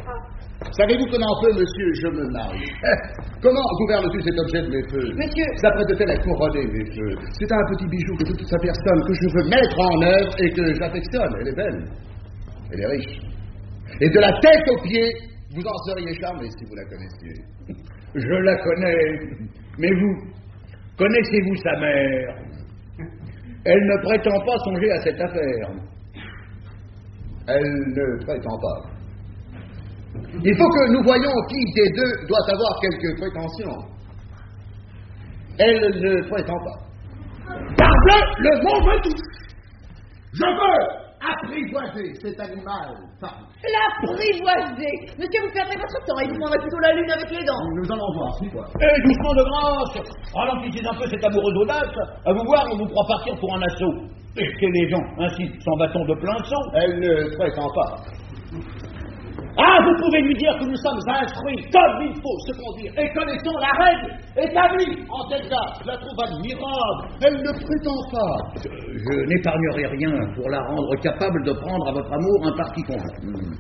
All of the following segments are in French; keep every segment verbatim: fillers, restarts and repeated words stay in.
Savez-vous comment peu, monsieur, je me marie? Comment gouverne-t-il cet objet de mes feux? Monsieur... S'apprête-t-elle à couronner mes feux? C'est un petit bijou que toute sa personne que je veux mettre en œuvre et que j'affectionne. Elle est belle. Elle est riche. Et de la tête aux pieds, vous en seriez charmé si vous la connaissiez. Je la connais. Mais vous, connaissez-vous sa mère? Elle ne prétend pas songer à cette affaire. Elle ne prétend pas. Il faut que nous voyions qui des deux doit avoir quelques prétentions. Elle ne prétend pas. Pardon, le mot me touche. Je veux apprivoiser cet animal. Pardon. L'apprivoiser. Monsieur, vous perdrez votre temps et vous prendrez plutôt la lune avec les dents. Nous allons voir, c'est quoi? Eh, doucement de grâce. Ralentissez un peu cette amoureuse audace. À vous voir, on vous croit partir pour un assaut. Laissez les gens ainsi, sans bâton de plein saut. Elle ne prétend pas. Ah, vous pouvez lui dire que nous sommes instruits comme il faut se conduire et connaissons la règle établie en tel cas. Je la trouve admirable. Elle ne prétend pas. Je, je n'épargnerai rien pour la rendre capable de prendre à votre amour un parti conjoint. Hmm.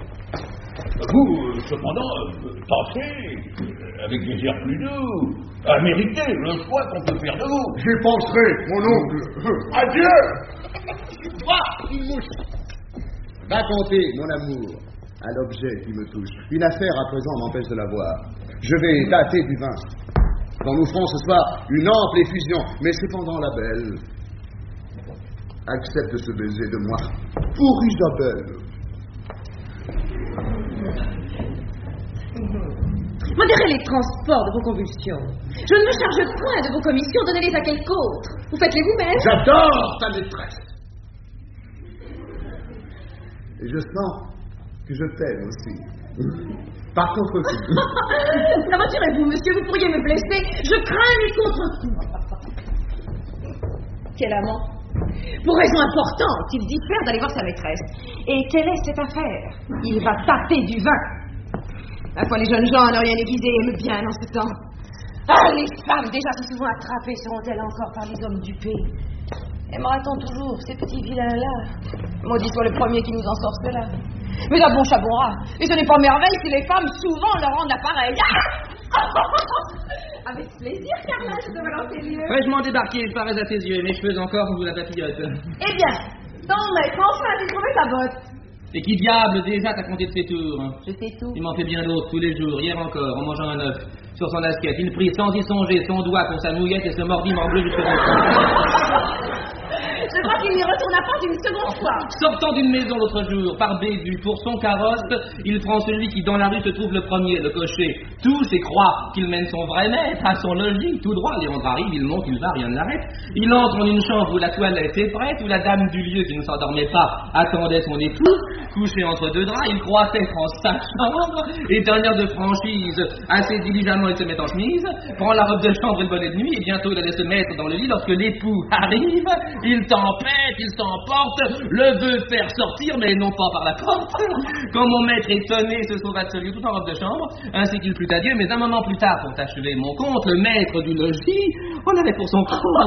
Vous, cependant, euh, tentez, euh, avec des airs plus doux, à mériter le choix qu'on peut faire de vous. J'y penserai, mon oncle. Adieu. Ah, une mouche. Racontez, mon amour, à l'objet qui me touche. Une affaire à présent m'empêche de la voir. Je vais tâter du vin. Quand nous ferons ce soir une ample effusion, mais cependant la belle accepte ce baiser de moi pour Isabelle. Modérez les transports de vos convulsions. Je ne me charge point de vos commissions, donnez-les à quelque autre. Vous faites-les vous-même. J'adore ta maîtresse. Et je sens que je t'aime aussi. Par contre, rassurez-vous, monsieur, vous pourriez me blesser. Je crains les contre-coups. Quel amant. Pour raison importante, il diffère d'aller voir sa maîtresse. Et quelle est cette affaire? Il va taper du vin. À quoi les jeunes gens n'ont rien aiguisé aiment bien en ce temps. Ah, les femmes déjà si souvent attrapées seront-elles encore par les hommes dupés? Aimera-t-on toujours ces petits vilains-là? Maudit soit le premier qui nous en sort cela. Mais à bon chabonrat, et ce n'est pas merveille si les femmes souvent leur rendent l'appareil. Avec plaisir, Carla, je te vois dans tes yeux. Fraîchement débarqué, je parais à tes yeux, mes cheveux encore vous la papillote. Eh bien, ton maître, enfin, as-tu trouvé ta botte? Et qui diable déjà t'a compté de ses tours? Je sais tout. Il m'en fait bien d'autres tous les jours, hier encore, en mangeant un œuf. Sur son assiette, il prit sans y songer son doigt pour sa mouillette et se mordit morbleu jusqu'au bout. Je crois qu'il n'y retourna pas une seconde fois. Sortant d'une maison l'autre jour, par Bédu, pour son carrosse, il prend celui qui dans la rue se trouve le premier, le cocher. Tous et croient qu'il mène son vrai maître à son logis, tout droit. Léandre arrive, il monte, il va, rien ne l'arrête. Il entre en une chambre où la toilette est prête, où la dame du lieu, qui ne s'endormait pas, attendait son époux, couché entre deux draps. Il croit être en sa chambre, et d'un air de franchise, assez diligemment, il se met en chemise, prend la robe de chambre et le bonnet de nuit, et bientôt il allait se mettre dans le lit lorsque l'époux arrive, il tempête, il s'emporte, le veut faire sortir, mais non pas par la porte. Quand mon maître étonné se sauva de ce lieu tout en robe de chambre, ainsi qu'il plut à Dieu, mais un moment plus tard, pour achever mon compte, le maître du logis en avait pour son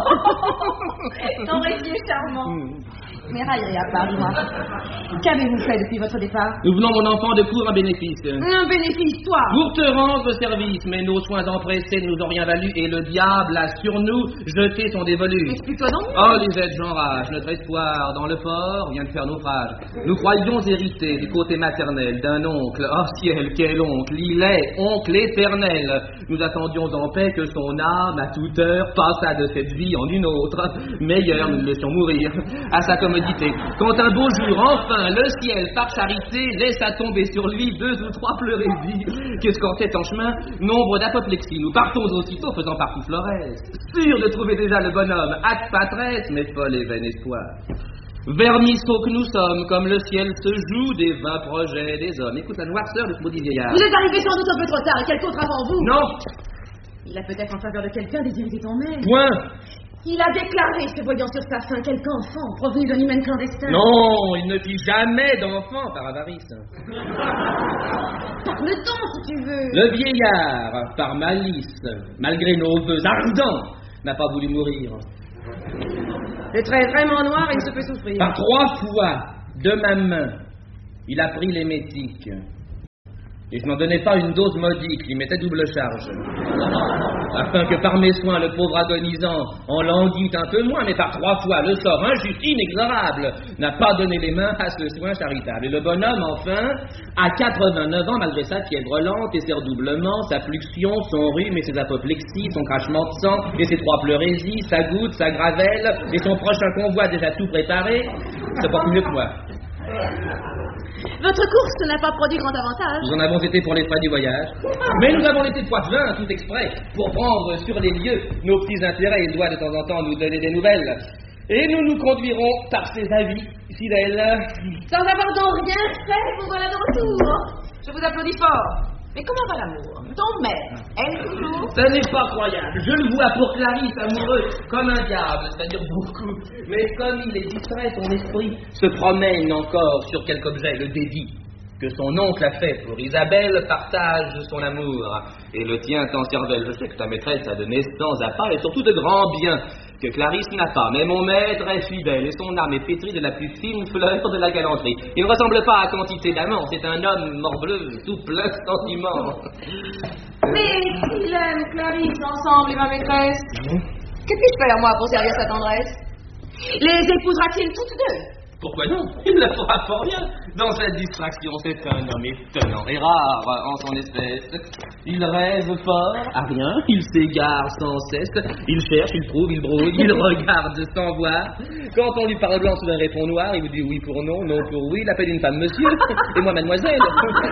compte. Ton récit est charmant. Mais raillerie à part, dis-moi. Qu'avez-vous fait depuis votre départ? Nous venons, mon enfant, de court un bénéfice. Un bénéfice, toi? Pour te rendre service, mais nos soins empressés ne nous ont rien valu et le diable a sur nous jeté son dévolu. Explique-toi donc. Oh, Lisette, j'enrage. Notre espoir dans le fort vient de faire naufrage. Nous croyions hériter du côté maternel d'un oncle. Oh ciel, quel oncle! Il est oncle éternel. Nous attendions en paix que son âme, à toute heure, passât de cette vie en une autre. Meilleure, nous le laissions mourir. À sa commodité. Quand un beau jour, enfin, le ciel, par charité, laissa tomber sur lui deux ou trois pleurésies. Qu'est-ce qu'en tête en chemin? Nombre d'apoplexies. Nous partons aussitôt, faisant partout Florès. Sûrs de trouver déjà le bonhomme, ad patresse, mais folle et vain espoir. Vermisseaux que nous sommes, comme le ciel se joue des vains projets des hommes. Écoute la noirceur de ce maudit vieillard. Vous êtes arrivé sans doute un peu trop tard, et quelqu'un autre avant vous? Non. Il a peut-être en faveur de quelqu'un désiré ton mère. Point. Il a déclaré, se voyant sur sa faim, quelque enfant provenu d'un hymen clandestin. Non, il ne fit jamais d'enfant par avarice. Parle-t'en, si tu veux. Le vieillard, par malice, malgré nos vœux ardents, n'a pas voulu mourir. Le trait est vraiment noir et il se peut souffrir. Par trois fois, de ma main, il a pris l'émétique. Et je n'en donnais pas une dose modique, j'y mettais double charge. Afin que par mes soins, le pauvre agonisant en languit un peu moins, mais par trois fois, le sort injuste, inexorable, n'a pas donné les mains à ce soin charitable. Et le bonhomme, enfin, à quatre-vingt-neuf ans, malgré sa fièvre lente et ses redoublements, sa fluxion, son rhume et ses apoplexies, son crachement de sang et ses trois pleurésies, sa goutte, sa gravelle et son prochain convoi déjà tout préparé, c'est pas plus mieux que moi. Votre course n'a pas produit grand avantage. Nous en avons été pour les frais du voyage, mais nous avons été Poitevin, tout exprès, pour prendre sur les lieux nos petits intérêts. Il doit de temps en temps nous donner des nouvelles. Et nous nous conduirons par ses avis fidèles. Sans avoir donc rien fait, vous voilà de retour. Je vous applaudis fort. Mais comment va l'amour? Ton maître aime toujours? Ce n'est pas croyable. Je le vois pour Clarisse, amoureux, comme un diable, c'est-à-dire beaucoup. Mais comme il est distrait, son esprit se promène encore sur quelque objet, le dédit que son oncle a fait pour Isabelle, partage de son amour. Et le tien en cervelle. Je sais que ta maîtresse a de naissance à part et surtout de grands biens que Clarisse n'a pas. Mais mon maître est fidèle et son âme est pétrie de la plus fine fleur de la galanterie. Il ne ressemble pas à quantité d'amants. C'est un homme morbleu, tout plein de sentiments. Mais s'il aime Clarisse ensemble et ma maîtresse, que puis-je faire, moi, pour servir sa tendresse? Les épousera-t-il toutes deux? Pourquoi non? Il ne la fera pour rien. Dans cette distraction, c'est un homme étonnant et rare en son espèce. Il rêve fort, à rien, il s'égare sans cesse, il cherche, il trouve, il brouille, il regarde sans voir. Quand on lui parle blanc sous un répond noir, il vous dit oui pour non, non pour oui, il appelle une femme monsieur, et moi mademoiselle.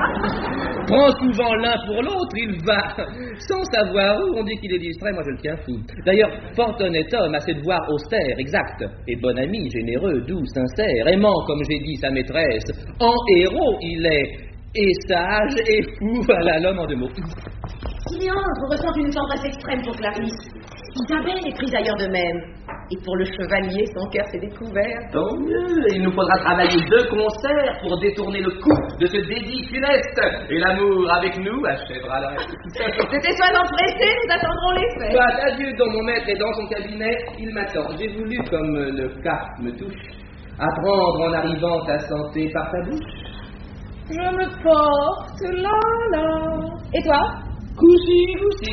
Prend souvent l'un pour l'autre, il va sans savoir où, on dit qu'il est distrait, moi je le tiens fou. D'ailleurs, fort honnête homme, assez de voir austère, exact, et bon ami, généreux, doux, sincère, aimant, comme j'ai dit, sa maîtresse. En héros, il est et sage et fou, voilà l'homme en deux mots. Léandre ressent une tendresse extrême pour Clarisse. Isabelle est prise ailleurs de même. Et pour le chevalier, son cœur s'est découvert. Tant mieux, il nous faudra travailler de concert pour détourner le coup de ce dédit funeste. Et l'amour avec nous achèvera le reste. C'était sois empressé, nous attendrons les faits. Soit adieu, dont mon maître est dans son cabinet, il m'attend. J'ai voulu, comme le cas me touche, apprendre en arrivant ta santé par ta bouche. Je me porte là, là. Et toi? Coussi, coussi.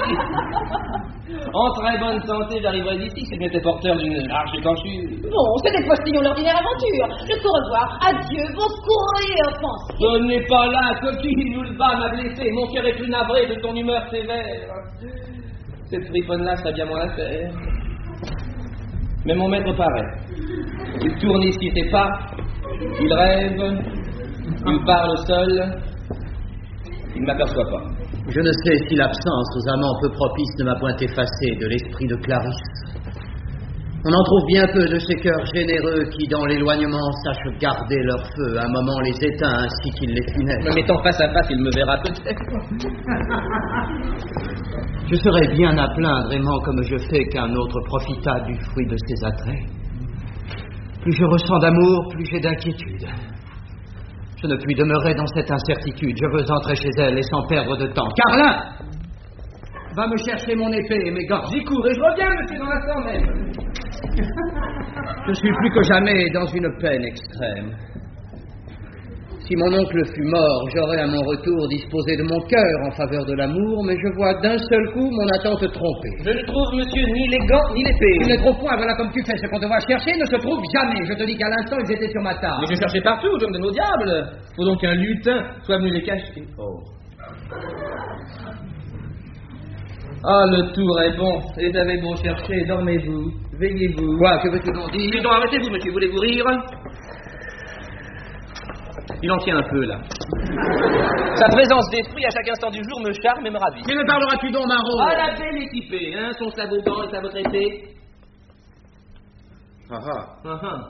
En très bonne santé, j'arriverai d'ici si j'étais porteur d'une large écorchure. Bon, c'est des postillons d'ordinaire aventure. Je te revoir. Adieu, vos courriers offensifs. Ce n'est pas là, coquille, nous le bas m'a blessé. Mon cœur est plus navré de ton humeur sévère. Cette friponne-là serait bien mon affaire. Mais mon maître paraît. Il tourne ici ses pas, il rêve, il parle seul, il ne m'aperçoit pas. Je ne sais si l'absence aux amants peu propices ne m'a point effacé de l'esprit de Clarisse. On en trouve bien peu de ces cœurs généreux qui, dans l'éloignement, sachent garder leur feu, à un moment les éteint ainsi qu'ils les funèbrent. Me mettant face à face, il me verra peut-être. Je serais bien à plaindre, aimant comme je fais, qu'un autre profitât du fruit de ses attraits. Plus je ressens d'amour, plus j'ai d'inquiétude. Je ne puis demeurer dans cette incertitude. Je veux entrer chez elle et sans perdre de temps. Carlin, va me chercher mon épée et mes gants. J'y cours et je reviens, monsieur, dans l'instant même. Je suis plus que jamais dans une peine extrême. Si mon oncle fût mort, j'aurais à mon retour disposé de mon cœur en faveur de l'amour, mais je vois d'un seul coup mon attente trompée. Je ne trouve, monsieur, ni les gants, ni l'épée. Tu ne trouves point, voilà comme tu fais. Ce qu'on devra chercher ne se trouve jamais. Je te dis qu'à l'instant, ils étaient sur ma table. Mais je cherchais partout, je me donne au diable. Faut donc qu'un lutin soit venu les cacher. Oh. Ah, le tour est bon. Et j'avais beau chercher, dormez-vous, veillez-vous. Quoi, que veux-tu donc dire? Dis-donc, arrêtez-vous, monsieur, voulez-vous rire? Il en tient un peu, là. Sa présence d'esprit à chaque instant du jour me charme et me ravit. Mais me parleras-tu donc, Marot? Ah, la belle équipée, hein, son sabot blanc et sa votre épée. Ah ah. Ah ah.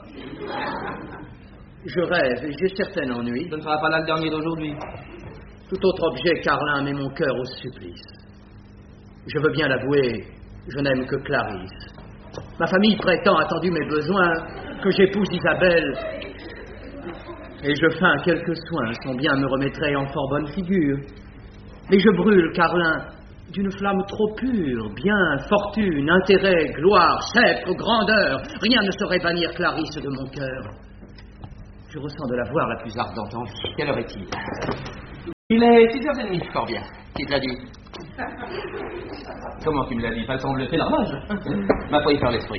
Je rêve et j'ai certain ennui. Ce ne sera pas là le dernier d'aujourd'hui. Tout autre objet, Carlin, met mon cœur au supplice. Je veux bien l'avouer, je n'aime que Clarisse. Ma famille prétend, attendu mes besoins, que j'épouse Isabelle. Et je feins quelques soins, son bien me remettrait en fort bonne figure. Mais je brûle, Carlin, d'une flamme trop pure, bien, fortune, intérêt, gloire, sceptre, grandeur. Rien ne saurait bannir Clarisse de mon cœur. Je ressens de la voir la plus ardente envie. Quelle heure est-il? Il est six heures trente, fort bien. Qui te l'a dit? Comment tu me l'as dit? Pas le sembleté l'horloge. M'a pas y faire l'esprit.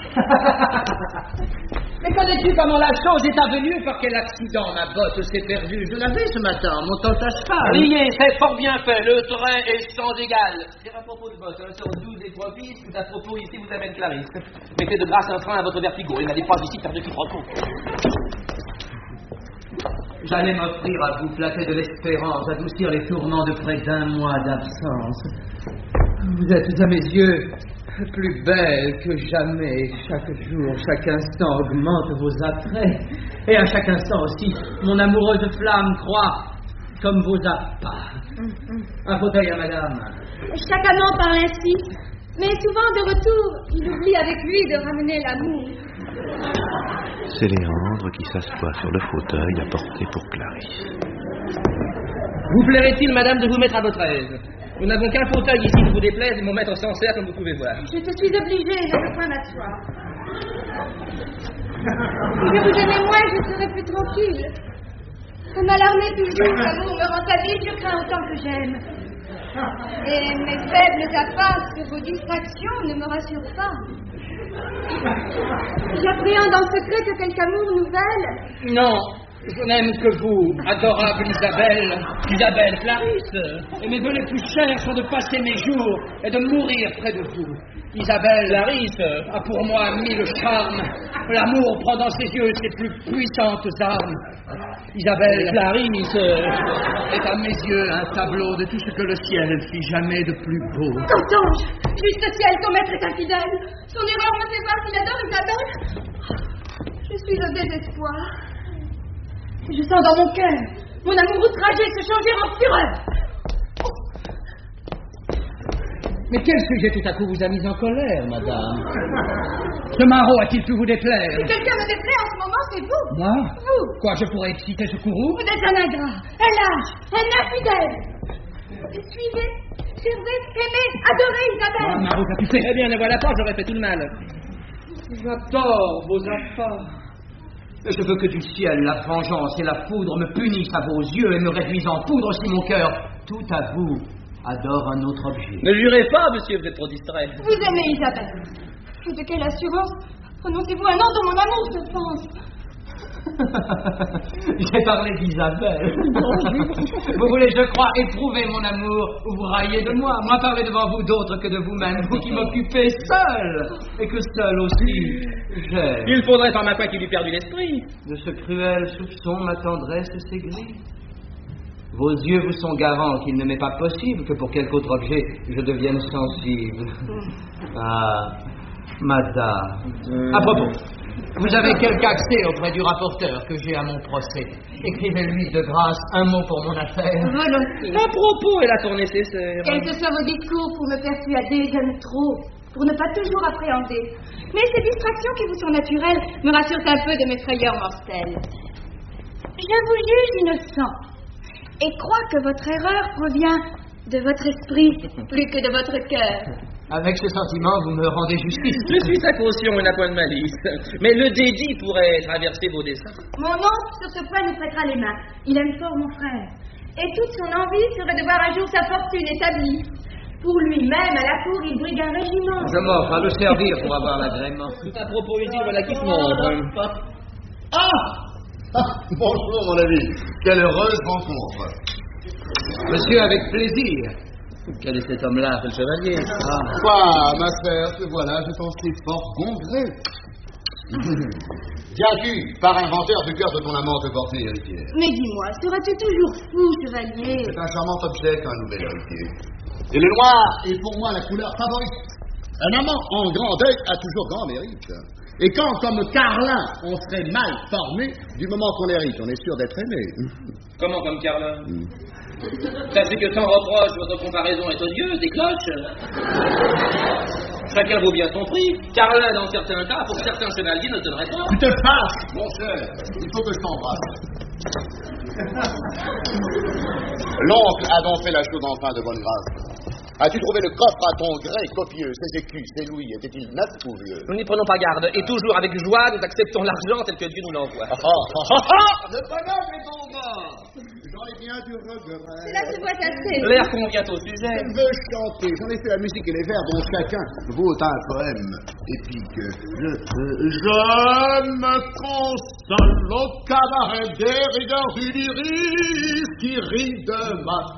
Mais connais-tu comment la chose est avenue? Par quel accident ma botte s'est perdue? Je l'avais ce matin, en montant à cheval. Riez, c'est fort bien fait. Le train est sans égal. C'est à propos de botte, un sur douze et trois pistes, tout à propos ici, vous amène Clarisse. Mettez de grâce un frein à votre vertigo et n'allez pas ici faire de quiproquos. J'allais m'offrir à vous flatter de l'espérance, adoucir les tourments de près d'un mois d'absence. Vous êtes à mes yeux plus belle que jamais. Chaque jour, chaque instant augmente vos attraits. Et à chaque instant aussi, mon amoureuse flamme croît comme vos appâts. Un fauteuil à madame. Chaque amant parle ainsi, mais souvent de retour, il oublie avec lui de ramener l'amour. C'est Léandre qui s'assoit sur le fauteuil apporté pour Clarisse. Vous plairait-il, madame, de vous mettre à votre aise? Nous n'avons qu'un fauteuil ici qui vous déplaise et mon maître s'en sert, comme vous pouvez voir. Je te suis obligée, je ne peux pas m'asseoir. Si je vous aimais moins, je serais plus tranquille. Vous m'alarmez toujours, l'amour me rend habile, je crains autant que j'aime. Et mes faibles appâts sur vos distractions ne me rassurent pas. J'appréhende en secret que quelque amour nouvelle. Non, je n'aime que vous, adorable Isabelle, Isabelle Clarisse. Et mes vœux les plus chers sont de passer mes jours et de mourir près de vous. Isabelle Clarisse a pour moi mille charmes. L'amour prend dans ses yeux ses plus puissantes armes. Isabelle Clarisse est à mes yeux un tableau de tout ce que le ciel fit jamais de plus beau. Qu'entends-je? Juste ciel, ton maître est infidèle. Son erreur me fait voir qu'il adore Isabelle. Je suis au désespoir. Je sens dans mon cœur mon amour outragé se changer en fureur. Mais quel sujet tout à coup vous a mis en colère, madame? Ce maraud a-t-il pu vous déplaire? Si quelqu'un me déplaît en ce moment, c'est vous. Moi? Vous. Quoi, je pourrais exciter ce courroux? Vous êtes un ingrat, un lâche, un infidèle. Suivez, servez, aimez, adorez Isabelle. Ah, Marot, qu'as-tu fait? Eh bien, ne voilà pas, j'aurais fait tout le mal. J'adore vos affaires. Mais je veux que du ciel, la vengeance et la foudre me punissent à vos yeux et me réduisent en poudre aussi mon cœur. Tout à vous adore un autre objet. Ne jurez pas, monsieur, vous êtes trop distrait. Vous aimez Isabelle. Et de quelle assurance prononcez-vous un nom de mon amour, je pense. J'ai parlé d'Isabelle. Vous voulez, je crois, éprouver mon amour ou vous railler de moi. Moi, parler devant vous d'autre que de vous-même. Vous qui m'occupez seul. Et que seul aussi, j'aime. Il faudrait par ma foi qu'il eût perdu l'esprit. De ce cruel soupçon, ma tendresse s'aigrit. Vos yeux vous sont garants qu'il ne m'est pas possible que pour quelque autre objet je devienne sensible. Ah, madame. Mmh. À propos, vous avez quelque accès auprès du rapporteur que j'ai à mon procès. Écrivez-lui de grâce un mot pour mon affaire. Volontiers. À propos, elle a ton nécessaire. Quels que soient vos discours pour me persuader, j'aime trop, pour ne pas toujours appréhender. Mais ces distractions qui vous sont naturelles me rassurent un peu de mes frayeurs mortelles. Je vous juge innocent et crois que votre erreur provient de votre esprit plus que de votre cœur. Avec ce sentiment, vous me rendez justice. Je suis sa caution et n'a point de malice. Mais le dédit pourrait traverser vos desseins. Mon oncle, sur ce point, nous prêtera les mains. Il aime fort mon frère. Et toute son envie serait de voir un jour sa fortune établie. Pour lui-même, à la cour, il brigue un régiment. Je m'offre à le servir pour avoir l'agrément. Tout à propos, ici, voilà qui se montre. Ah, ah bonjour, mon ami. Quelle heureuse rencontre. Monsieur, avec plaisir. Quel est cet homme-là, le chevalier? Ah. Quoi, ma sœur, te voilà, je t'en suis fort congré. Viens-tu, par inventeur du cœur de ton amant, te porter héritier? Mais dis-moi, seras-tu toujours fou, chevalier? C'est un charmant objet qu'un nouvel héritier. Et le noir est pour moi la couleur favorite. Un amant en grand deuil a toujours grand mérite. Et quand, comme Carlin, on serait mal formé, du moment qu'on hérite, on est sûr d'être aimé. Comment comme Carlin? mm. Sachez que sans reproche, votre comparaison est odieuse, des cloches. Chacun vaut bien son prix. Carlin, dans certains cas, pour certains chevaliers, ne donnerait pas. Tu te fâches, mon cher. Il faut que je t'embrasse. L'oncle a donc fait la chose enfin de bonne grâce. As-tu trouvé le coffre à ton gré copieux? Ses écus, ses louis, étaient-ils neufs ou vieux? Nous n'y prenons pas garde, et toujours avec joie, nous acceptons l'argent tel que Dieu nous l'envoie. Ah, ah, ah, ah, le bonhomme est en bas. J'en ai bien du regret. Cela se voit assez. L'air convient au sujet. Je veux chanter. J'en ai fait la musique et les vers dont chacun vaut un poème épique. Je, je me console au cabaret des rideaux du lyrisme qui rit de ma